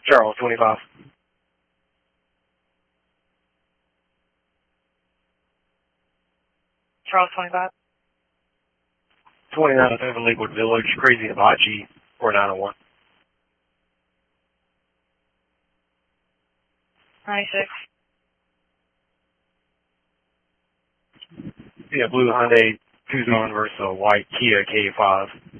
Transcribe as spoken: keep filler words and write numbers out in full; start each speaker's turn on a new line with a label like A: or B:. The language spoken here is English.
A: Charles, twenty-five.
B: Charles, twenty-five.
A: twenty-nine over Lakewood Village, Crazy Hibachi, four nine oh one.
B: ninety-six.
A: Yeah, blue Hyundai Tucson versus a white Kia K five.